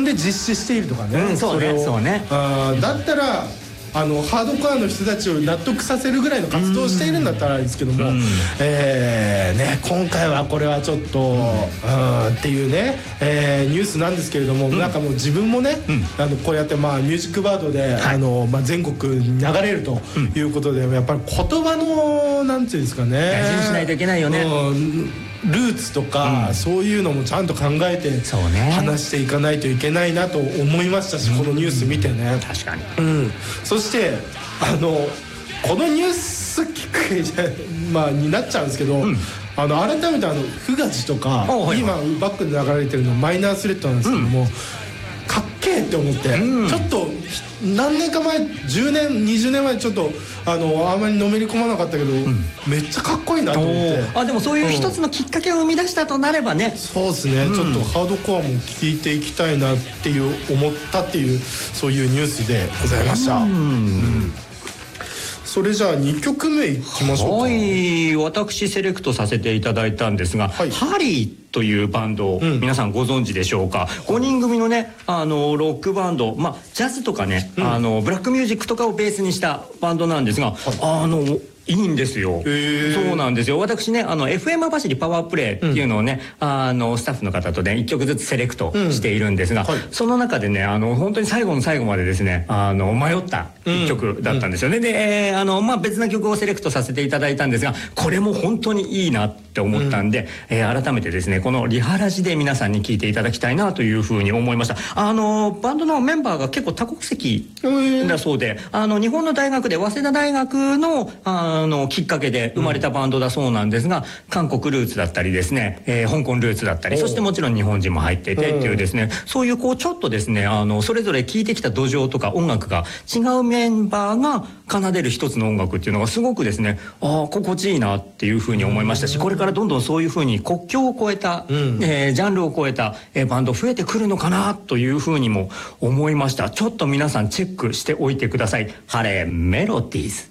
で実施しているとかね、 そうね、そうね。 だったらハードコアの人たちを納得させるぐらいの活動をしているんだったらいいですけども、今回はこれはちょっとっていうね、ニュースなんですけれども、なんかもう自分もね、こうやってミュージックバードで全国に流れるということで、やっぱり言葉のなんていうんですかね、 大事にしないといけないよね。 ルーツとか、そういうのもちゃんと考えて話していかないといけないなと思いましたし、このニュース見てね。 確かに。 そしてこのニュースきっかけになっちゃうんですけど、改めてフガジとか今バックで流れてるのマイナースレッドなんですけども、かっけえって思って、ちょっと何年か前、10年20年前ちょっとあんまりのめり込まなかったけど、めっちゃかっこいいなと思って。 でもそういう一つのきっかけを生み出したとなればね、 そうですね、ちょっとハードコアも聞いていきたいなっていう思ったっていう、そういうニュースでございました。それじゃあ2曲目いきましょうか。 はい、私セレクトさせていただいたんですが、ハリーというバンドを皆さんご存知でしょうか。5人組のねロックバンド、ジャズとかね、ブラックミュージックとかをベースにしたバンドなんですが、いいんですよ。そうなんですよ。私ね、FM 網走パワープレイっていうのをね、スタッフの方とね、1曲ずつセレクトしているんですが、その中でね、本当に最後の最後までですね、迷った1曲だったんですよね。で、別な曲をセレクトさせていただいたんですが、これも本当にいいなって思ったんで、改めてですね、このリハラジで皆さんに聴いていただきたいなというふうに思いました。バンドのメンバーが結構多国籍だそうで、日本の大学で早稲田大学のきっかけで生まれたバンドだそうなんですが、韓国ルーツだったりですね、香港ルーツだったり、そしてもちろん日本人も入っていてっていうですね、そういうちょっとですね、それぞれ聴いてきた土壌とか音楽が違うメンバーが奏でる一つの音楽っていうのがすごくですね、心地いいなっていうふうに思いましたし、これからどんどんそういうふうに国境を越えた、ジャンルを越えた、バンド増えてくるのかなというふうにも思いました。ちょっと皆さんチェックしておいてください。ハレーメロディーズ。